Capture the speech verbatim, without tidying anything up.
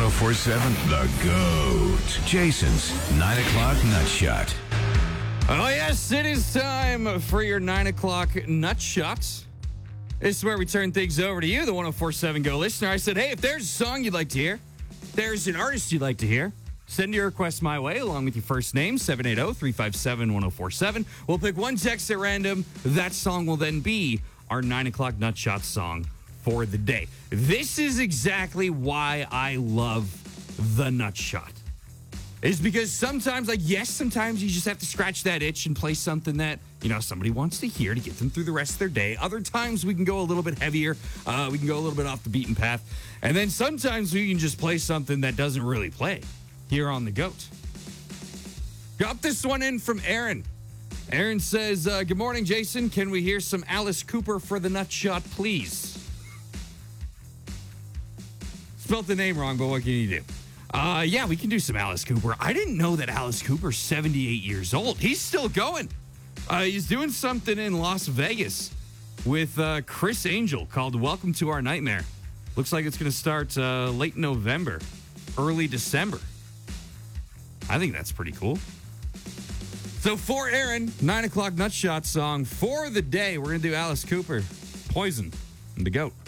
oh four seven, The GOAT. Jason's nine o'clock Nut Shot. Oh, yes, it is time for your nine o'clock Nut Shots. This is where we turn things over to you, the one oh four seven Go listener. I said, hey, if there's a song you'd like to hear, if there's an artist you'd like to hear, send your request my way along with your first name, seven eight zero, three five seven, one oh four seven. We'll pick one text at random. That song will then be our nine o'clock Nut Shot song for the day. This is exactly why I love the Nut Shot. Is because sometimes, like, yes, sometimes you just have to scratch that itch and play something that, you know, somebody wants to hear to get them through the rest of their day. Other times we can go a little bit heavier. Uh, we can go a little bit off the beaten path. And then sometimes we can just play something that doesn't really play here on the GOAT. Got this one in from Aaron. Aaron says, uh, good morning, Jason. Can we hear some Alice Cooper for the Nut Shot, please? Spelt the name wrong, but what can you do? Uh, yeah, we can do some Alice Cooper. I didn't know that Alice Cooper's seventy-eight years old. He's still going. Uh, he's doing something in Las Vegas with uh, Chris Angel called Welcome to Our Nightmare. Looks like it's going to start uh, late November, early December. I think that's pretty cool. So for Aaron, nine o'clock Nut Shot song for the day, we're going to do Alice Cooper, Poison, and the GOAT.